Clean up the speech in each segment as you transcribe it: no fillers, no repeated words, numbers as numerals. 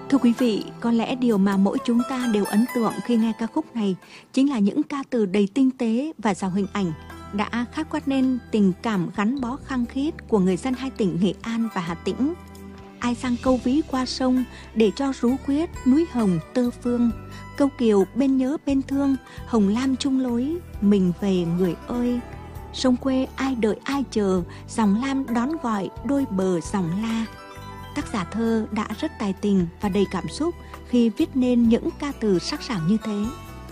Thưa quý vị, có lẽ điều mà mỗi chúng ta đều ấn tượng khi nghe ca khúc này chính là những ca từ đầy tinh tế và giàu hình ảnh đã khắc quát nên tình cảm gắn bó khăng khít của người dân hai tỉnh Nghệ An và Hà Tĩnh. Ai sang câu ví qua sông để cho rú quyết núi hồng tơ phương, câu kiều bên nhớ bên thương, hồng lam chung lối, mình về người ơi. Sông quê ai đợi ai chờ, dòng lam đón gọi đôi bờ dòng la. Tác giả thơ đã rất tài tình và đầy cảm xúc khi viết nên những ca từ sắc sảo như thế.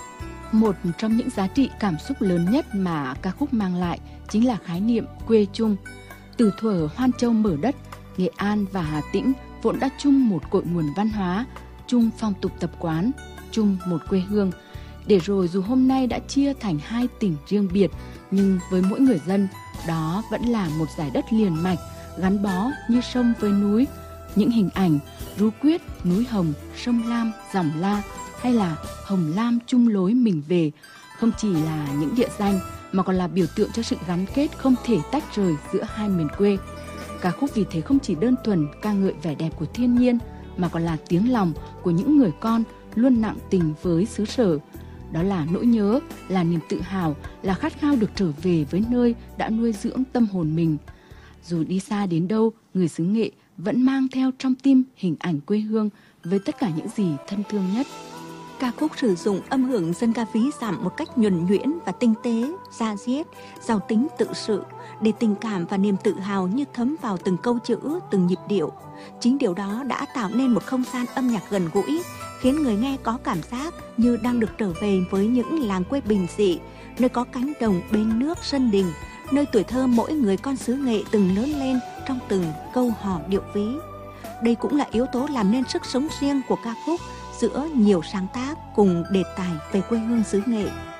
Một trong những giá trị cảm xúc lớn nhất mà ca khúc mang lại chính là khái niệm quê chung. Từ thuở Hoan Châu mở đất, Nghệ An và Hà Tĩnh vốn đã chung một cội nguồn văn hóa, chung phong tục tập quán, chung một quê hương. Để rồi dù hôm nay đã chia thành hai tỉnh riêng biệt, nhưng với mỗi người dân, đó vẫn là một dải đất liền mạch, gắn bó như sông với núi. Những hình ảnh rú quyết, núi hồng, sông lam, dòng la hay là hồng lam chung lối mình về không chỉ là những địa danh mà còn là biểu tượng cho sự gắn kết không thể tách rời giữa hai miền quê. Ca khúc vì thế không chỉ đơn thuần ca ngợi vẻ đẹp của thiên nhiên mà còn là tiếng lòng của những người con luôn nặng tình với xứ sở. Đó là nỗi nhớ, là niềm tự hào, là khát khao được trở về với nơi đã nuôi dưỡng tâm hồn mình. Dù đi xa đến đâu, người xứ Nghệ vẫn mang theo trong tim hình ảnh quê hương với tất cả những gì thân thương nhất. Ca khúc sử dụng âm hưởng dân ca ví dặm một cách nhuần nhuyễn và tinh tế, da diết, giàu tính tự sự, để tình cảm và niềm tự hào như thấm vào từng câu chữ, từng nhịp điệu. Chính điều đó đã tạo nên một không gian âm nhạc gần gũi, khiến người nghe có cảm giác như đang được trở về với những làng quê bình dị, nơi có cánh đồng bên nước sân đình, nơi tuổi thơ mỗi người con xứ Nghệ từng lớn lên trong từng câu hò điệu ví. Đây cũng là yếu tố làm nên sức sống riêng của ca khúc giữa nhiều sáng tác cùng đề tài về quê hương xứ Nghệ.